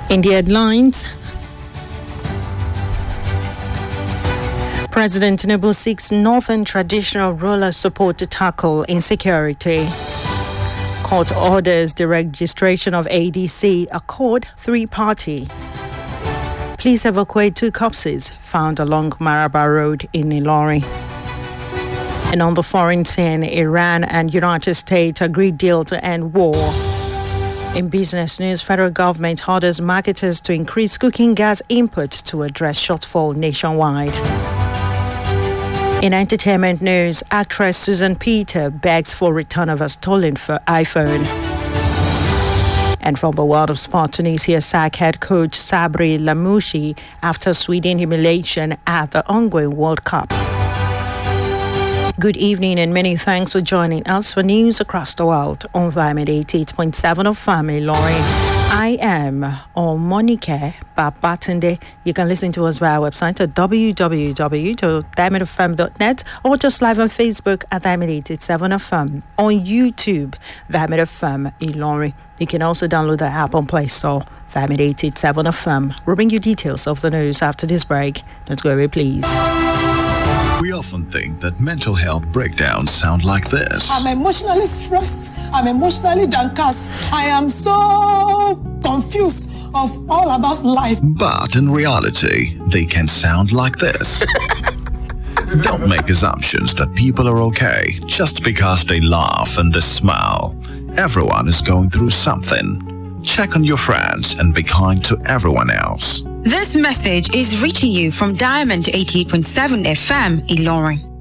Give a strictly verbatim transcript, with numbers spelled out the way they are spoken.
In the headlines, President Tinubu seeks Northern traditional ruler support to tackle insecurity. Court orders the registration of A D C, Accord three-party. Police evacuate two corpses found along Maraba Road in Ilorin. And on the foreign scene, Iran and United States agreed deal to end war. In business news, federal government orders marketers to increase cooking gas input to address shortfall nationwide. In entertainment news, actress Susan Peter begs for return of a stolen for iPhone. And from the world of sport, Tunisia sacked head coach Sabri Lamouchi after Sweden humiliation at the ongoing World Cup. Good evening and many thanks for joining us for news across the world on Vitamin eighty-eight point seven of Family Lauren. I am Omonike Babatunde. You can listen to us via our website at w w w dot diamond f m dot net or just live on Facebook at Diamond eight eight seven F M. On YouTube, Diamond F M Ilorin. You can also download the app on Play Store, Diamond eight eight seven F M. We'll bring you details of the news after this break. Don't go away, please. We often think that mental health breakdowns sound like this. I'm emotionally stressed. I'm emotionally downcast. I am so confused of all about life. But in reality, they can sound like this. Don't make assumptions that people are okay just because they laugh and they smile. Everyone is going through something. Check on your friends and be kind to everyone else. This message is reaching you from Diamond eighty-eight point seven F M Ilorin.